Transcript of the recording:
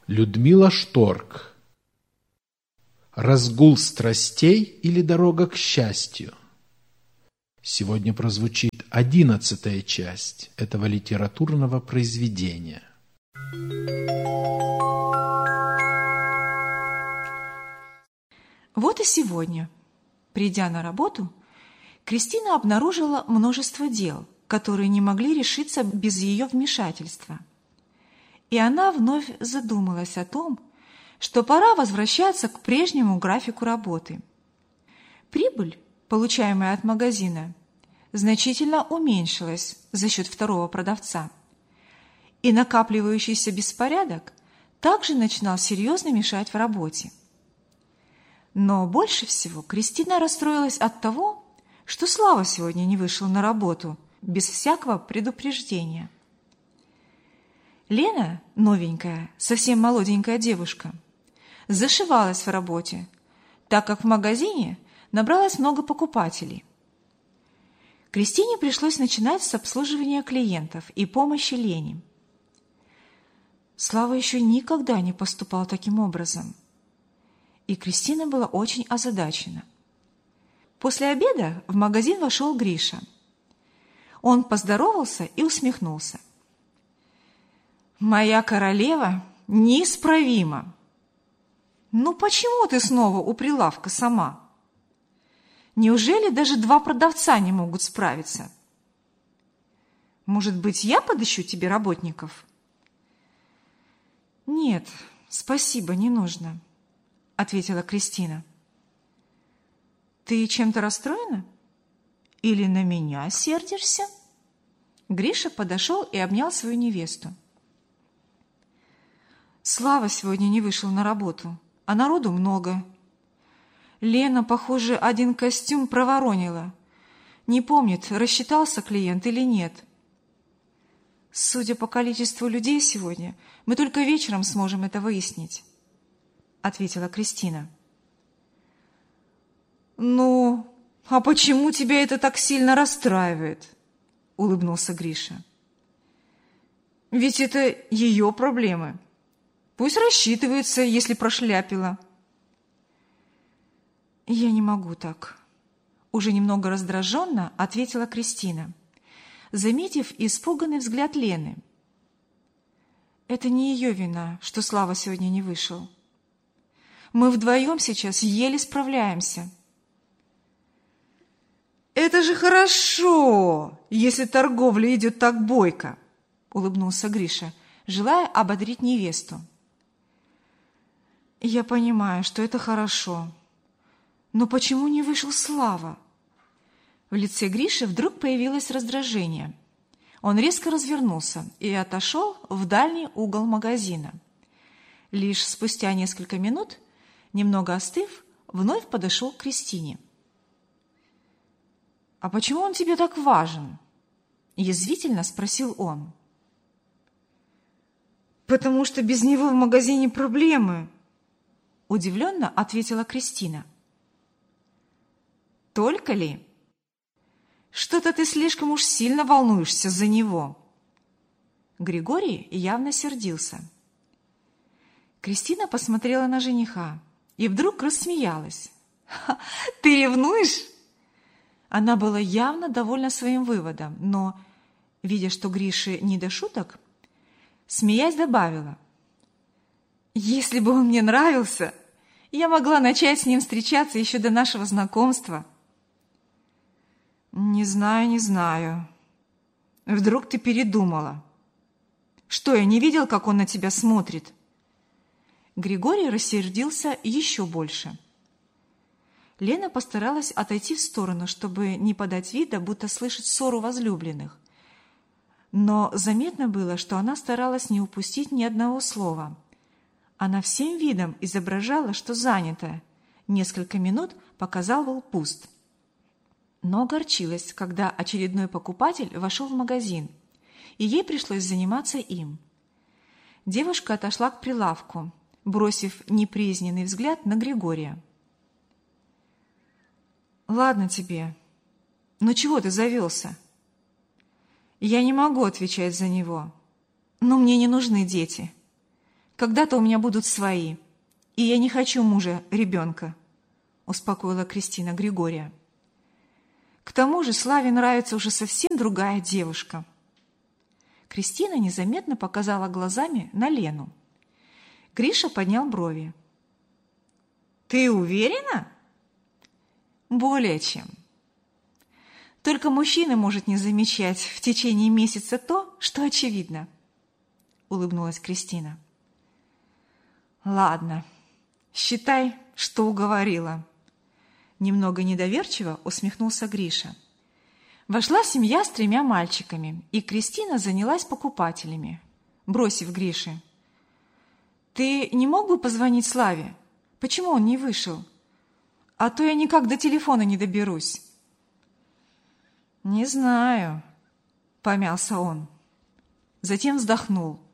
Людмила Шторк. Разгул страстей или дорога к счастью? Сегодня прозвучит 11-я часть этого литературного произведения. Вот и сегодня, придя на работу, Кристина обнаружила множество дел, которые не могли решиться без ее вмешательства. И она вновь задумалась о том, что пора возвращаться к прежнему графику работы. Прибыль, получаемая от магазина, значительно уменьшилась за счет второго продавца, и накапливающийся беспорядок также начинал серьезно мешать в работе. Но больше всего Кристина расстроилась от того, что Слава сегодня не вышел на работу без всякого предупреждения. Лена, новенькая, совсем молоденькая девушка, зашивалась в работе, так как в магазине набралось много покупателей. Кристине пришлось начинать с обслуживания клиентов и помощи Лене. Слава еще никогда не поступал таким образом, и Кристина была очень озадачена. После обеда в магазин вошел Гриша. Он поздоровался и усмехнулся. «Моя королева неисправима. Ну почему ты снова у прилавка сама? Неужели даже два продавца не могут справиться? Может быть, я подыщу тебе работников?» «Нет, спасибо, не нужно», — ответила Кристина. «Ты чем-то расстроена? Или на меня сердишься?» Гриша подошел и обнял свою невесту. «Слава сегодня не вышел на работу, а народу много. Лена, похоже, один костюм проворонила. Не помнит, рассчитался клиент или нет. Судя по количеству людей сегодня, мы только вечером сможем это выяснить», — ответила Кристина. «Ну, а почему тебя это так сильно расстраивает?» — улыбнулся Гриша. «Ведь это ее проблемы. Пусть рассчитывается, если прошляпила». «Я не могу так», — уже немного раздраженно ответила Кристина, заметив испуганный взгляд Лены. «Это не ее вина, что Слава сегодня не вышел. Мы вдвоем сейчас еле справляемся». «Это же хорошо, если торговля идет так бойко», — улыбнулся Гриша, желая ободрить невесту. «Я понимаю, что это хорошо. Но почему не вышел Слава?» В лице Гриши вдруг появилось раздражение. Он резко развернулся и отошел в дальний угол магазина. Лишь спустя несколько минут, немного остыв, вновь подошел к Кристине. «А почему он тебе так важен?» – язвительно спросил он. «Потому что без него в магазине проблемы», – удивленно ответила Кристина. «Только ли? Что-то ты слишком уж сильно волнуешься за него». Григорий явно сердился. Кристина посмотрела на жениха и вдруг рассмеялась. «Ты ревнуешь?» Она была явно довольна своим выводом, но, видя, что Грише не до шуток, смеясь, добавила: «Если бы он мне нравился, я могла начать с ним встречаться еще до нашего знакомства». Не знаю. Вдруг ты передумала? Что, я не видел, как он на тебя смотрит?» Григорий рассердился еще больше. Лена постаралась отойти в сторону, чтобы не подать вида, будто слышит ссору возлюбленных. Но заметно было, что она старалась не упустить ни одного слова. Она всем видом изображала, что занята. Несколько минут пока зал был пуст. Но огорчилась, когда очередной покупатель вошел в магазин, и ей пришлось заниматься им. Девушка отошла к прилавку, бросив неприязненный взгляд на Григория. «Ладно тебе. Но чего ты завелся? Я не могу отвечать за него. Но мне не нужны дети. Когда-то у меня будут свои, и я не хочу мужа, ребенка, успокоила Кристина Григория. К тому же Славе нравится уже совсем другая девушка. Кристина незаметно показала глазами на Лену. Гриша поднял брови. «Ты уверена?» «Более чем. Только мужчина может не замечать в течение месяца то, что очевидно», улыбнулась Кристина. «Ладно, считай, что уговорила». Немного недоверчиво усмехнулся Гриша. Вошла семья с 3 мальчиками, и Кристина занялась покупателями, бросив Грише: «Ты не мог бы позвонить Славе? Почему он не вышел? А то я никак до телефона не доберусь». «Не знаю», — помялся он. Затем вздохнул.